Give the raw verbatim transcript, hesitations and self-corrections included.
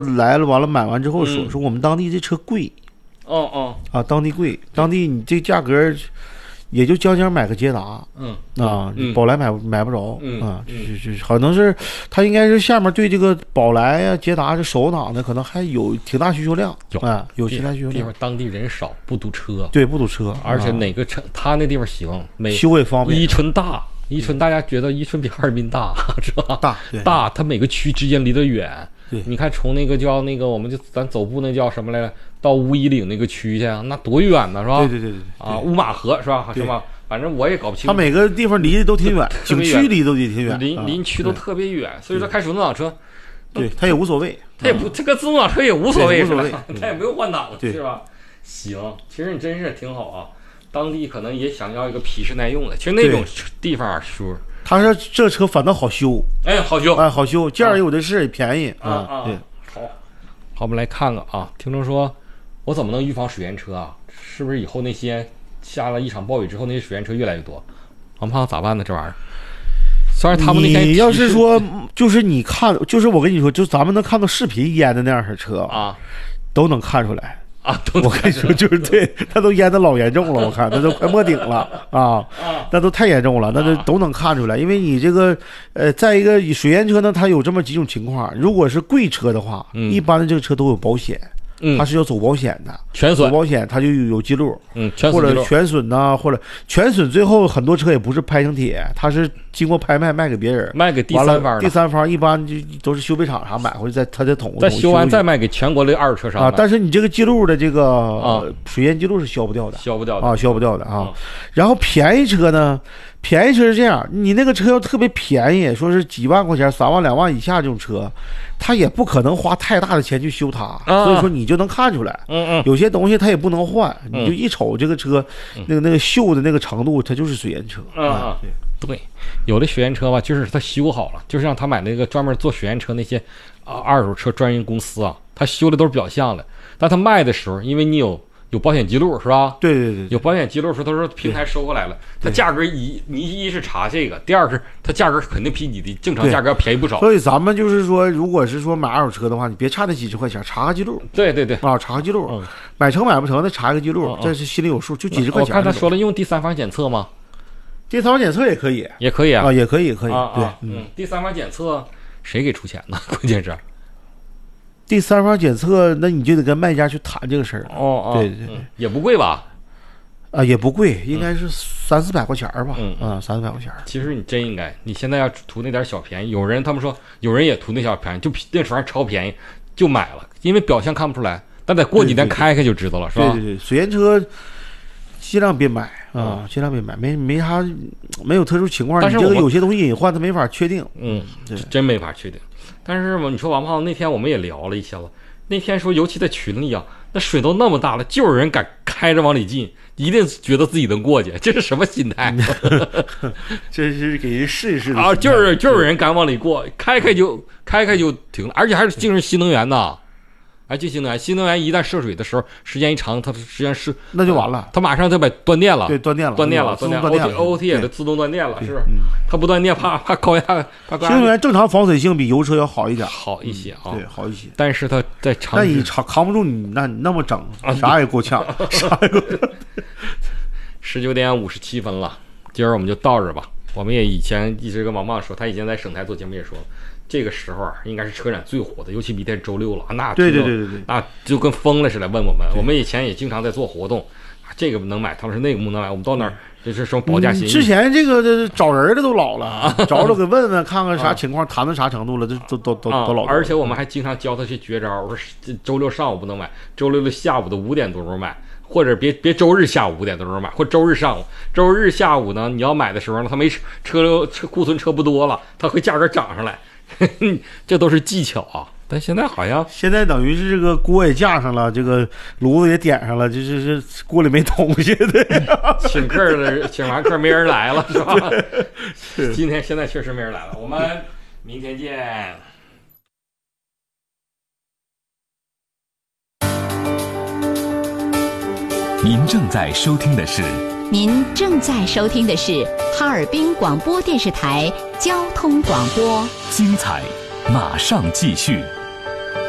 来了，完了买完之后说、 嗯、 说我们当地这车贵， 哦哦啊，当地贵，当地你这价格也就将将买个捷达， 嗯啊， 嗯、 宝来买买不着， 嗯啊，就就可能是他应该是下面对这个宝来呀、捷达这手挡的可能还有挺大需求量， 有啊，有挺大需求量。 地方当地人少，不堵车， 对，不堵车， 而且哪个城、啊、他那地方行，每修也方便。 伊春大。伊春，大家觉得伊春比哈尔滨大是吧？ 大大，它每个区之间离得远。 对， 你看从那个叫那个，我们就咱走步那叫什么来着？到乌衣岭那个区去，那多远呢，是吧？ 对对对对。 啊，乌马河是吧？是吧？反正我也搞不清楚。 它每个地方离得都挺远，景区离都挺远， 邻邻区都特别远，所以说开手动挡车， 对它也无所谓， 它也不这个自动挡车也无所谓， 无所谓， 它也不用换挡，是吧？行，其实你真是挺好啊。当地可能也想要一个皮实耐用的，其实那种地方啊，叔。 他说这车反倒好修， 哎，好修， 哎，好修，件儿有的是，也便宜啊啊。 对， 好，好，我们来看看啊。听众说，我怎么能预防水淹车啊？是不是以后那些下了一场暴雨之后，那些水淹车越来越多？王胖咋办呢？这玩意儿，虽然他们那天你要是说，就是你看，就是我跟你说，就咱们能看到视频淹的那样式车啊， 都能看出来。 啊， 我跟你说，就是对，他都淹的老严重了，我看那都快没顶了啊，那都太严重了，那都都能看出来。因为你这个，呃，再一个水淹车呢，它有这么几种情况，如果是贵车的话， 嗯、 一般的这个车都有保险。 嗯， 它是要走保险的， 全损走保险它就有记录， 嗯， 或者全损呐、啊，或者全损，最后很多车也不是拍成铁，它是经过拍卖卖给别人， 卖给第三方， 第三方一般就都是修配厂啥买回去再他再捅， 再修完再卖给全国的二手车商啊。但是你这个记录的这个、 啊、 水淹记录是消不掉的， 消不掉的啊，消不掉的啊。 啊然后便宜车呢？便宜车是这样，你那个车要特别便宜，说是几万块钱、三万、两万以下这种车，他也不可能花太大的钱去修它， 啊、 所以说你就能看出来。 嗯嗯， 有些东西它也不能换， 嗯、 你就一瞅这个车，嗯、那个那个锈的那个程度，它就是水淹车。 啊、嗯，对对，有的水淹车吧，就是他修好了，就是让他买那个专门做水淹车那些啊二手车专营公司啊，他修的都是表象的，但他卖的时候，因为你有。有保险记录是吧？ 对对 对, 对， 有保险记录说，他说平台收过来了，它价格一你一是查这个，第二是它价格肯定比你的正常价格要便宜不少。 所以咱们就是说，如果是说买二手车的话，你别差那几十块钱，查个记录。 对对对， 啊，查个记录， 嗯、 买成买不成的查一个记录， 嗯、 这是心里有数，就几十块钱。 我看他说了用第三方检测吗？ 第三方检测也可以， 也可以啊， 啊也可以，可以。 啊、 对， 嗯，第三方检测谁给出钱呢？关键是。 第三方检测，那你就得跟卖家去谈这个事儿。 哦哦， 对对对、 嗯，也不贵吧？ 啊，也不贵，应该是三四百块钱吧。 嗯啊，三四百块钱。 其实你真应该，你现在要图那点小便宜，有人他们说有人也图那小便宜，就那玩意儿超便宜就买了，因为表象看不出来，但得过几天开开就知道了， 对对对是吧？ 对对，水淹车尽量别买啊，尽量别买，没没啥没有特殊情况。 但是你这个有些东西隐患，它没法确定。 嗯，真没法确定。但是嘛，你说王胖那天我们也聊了一下子。那天说，尤其在群里啊，那水都那么大了，就有人敢开着往里进，一定觉得自己能过去，这是什么心态？ 这是给人试一试啊！就是就有人敢往里过，开开就开开就停了，而且还是竟是新能源呐！哎，就新能源，新能源一旦涉水的时候，时间一长，它实际上是那就完了， 它马上就把断电了， 对，断电了， 断电了， 断电了 ，O T 也就自动断电了，是不是？它不断电，怕怕高压，怕新能源正常防水性比油车要好一点， 好一些啊， 对，好一些。 但是它在长， 但你扛扛不住你那那么整，啥也够呛，啥也够呛。 十九点五十七分了，今儿我们就到这吧。我们也以前一直跟王胖说，他以前在省台做节目也说，这个时候啊，应该是车展最火的，尤其明天周六了，那对对对对对， 那就跟疯了似的问我们。我们以前也经常在做活动，这个能买，他们说那个不能买，我们到那儿这是什么保价协议？ 之前这个找人的都老了，找找给问问看看啥情况，谈到啥程度了，这都都都都老。 而且我们还经常教他些绝招，我说周六上午不能买，周六的下午的五点多钟买。或者别别周日下午五点多钟买，或者周日上午，周日下午呢，你要买的时候呢，他没车车车库存车不多了，他会价格涨上来，这都是技巧啊。但现在好像现在等于是这个锅也架上了，这个炉子也点上了，这这这锅里没东西的。 请客的请完客没人来了是吧？今天现在确实没人来了，我们明天见。 您正在收听的是， 您正在收听的是哈尔滨广播电视台交通广播， 精彩马上继续。